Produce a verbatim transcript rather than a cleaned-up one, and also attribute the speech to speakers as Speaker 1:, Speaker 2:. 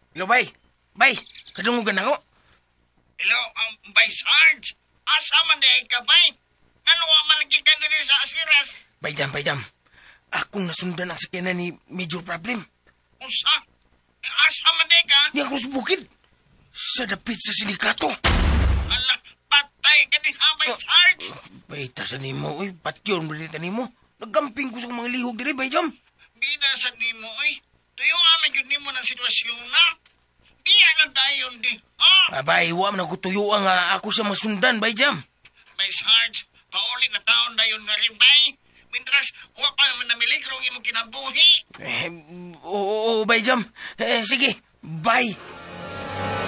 Speaker 1: Hello, bay. Bay, kadungugan ako.
Speaker 2: Hello, um, by Sarge. Asa man di ka, bay? Ano wa man lagi ka diri sa asiras?
Speaker 1: Bay jam, bay jam. Akong nasundan ang sakyanan ni Major Problem.
Speaker 2: Usa? Asa man di ka?
Speaker 1: Di ako sa bukid. Sa dapit sa sindikato.
Speaker 2: Ala, patay ka din ha, by Sarge.
Speaker 1: Bay, tasan ni mo, uy. Patyon, balita ni mo. Nagamping ko sa mga lihog diri, bay jam.
Speaker 2: Bida sa nimo, oy. Tuyo amin yun nimo ng sitwasyon na. Di lang tayo di, ha?
Speaker 1: Abay, huwag na ko tuyuan nga ako sa masundan, bay jam.
Speaker 2: By Sarge, paulit na taon na yun nga rin, bay. Mintras, huwag pa naman namiligro ang imong kinabuhi.
Speaker 1: Eh, oo, bay jam. Eh, sige, bye.